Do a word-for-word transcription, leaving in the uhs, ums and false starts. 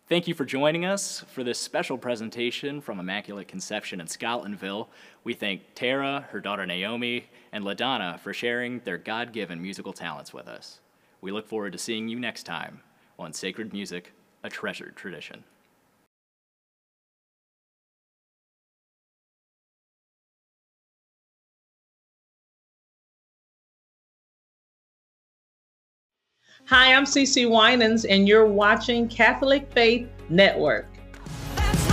Thank you for joining us for this special presentation from Immaculate Conception in Scotlandville. We thank Tara, her daughter Naomi, and LaDonna for sharing their God-given musical talents with us. We look forward to seeing you next time on Sacred Music, a Treasured Tradition. Hi, I'm Cece Winans, and you're watching Catholic Faith Network.